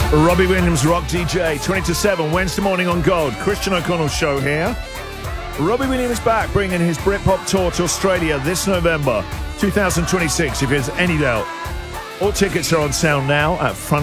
Robbie Williams, Rock DJ, 20 to 7, Wednesday morning on Gold. Christian O'Connell show here. Robbie Williams back, bringing his Britpop tour to Australia this November, 2026, if there's any doubt. All tickets are on sale now at front.